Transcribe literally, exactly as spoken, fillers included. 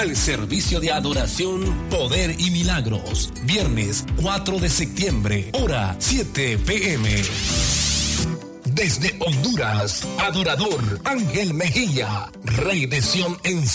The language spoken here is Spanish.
Al servicio de adoración, poder y milagros. Viernes cuatro de septiembre, hora siete p m Desde Honduras, adorador Ángel Mejía, Rey de Sion en